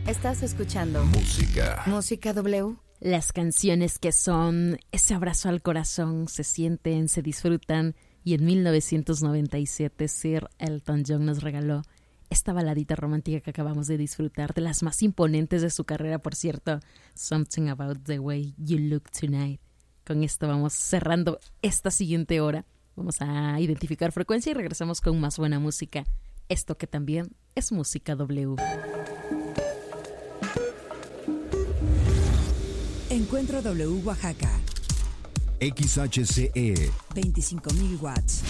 Estás escuchando Música W. Las canciones que son ese abrazo al corazón, se sienten, se disfrutan. Y en 1997 Sir Elton John nos regaló esta baladita romántica que acabamos de disfrutar, de las más imponentes de su carrera, por cierto, Something About the Way You Look Tonight. Con esto vamos cerrando esta siguiente hora. Vamos a identificar frecuencia y regresamos con más buena música. Esto que también es Música W. Encuentro W Oaxaca. XHCE 25.000 watts.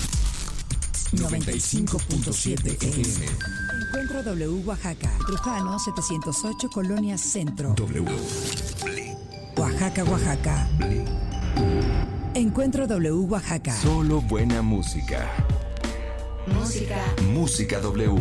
95.7 FM. Encuentro W Oaxaca. Trujano 708 Colonia Centro. W. Oaxaca, Oaxaca. Encuentro W Oaxaca. Solo buena música. Música W.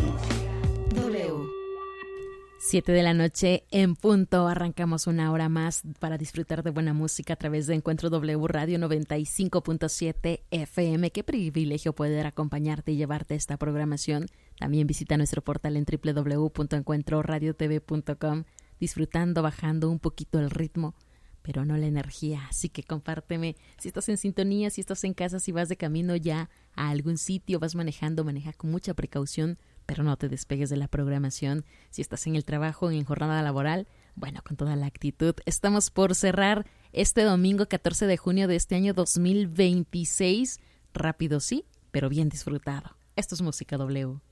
7 de la noche en punto. Arrancamos una hora más para disfrutar de buena música a través de Encuentro W Radio 95.7 FM. Qué privilegio poder acompañarte y llevarte esta programación. También visita nuestro portal en www.encuentroradiotv.com, disfrutando, bajando un poquito el ritmo, pero no la energía. Así que compárteme si estás en sintonía, si estás en casa, si vas de camino ya a algún sitio, vas manejando, maneja con mucha precaución, pero no te despegues de la programación. Si estás en el trabajo, en jornada laboral, bueno, con toda la actitud. Estamos por cerrar este domingo 14 de junio de este año 2026. Rápido sí, pero bien disfrutado. Esto es Música W.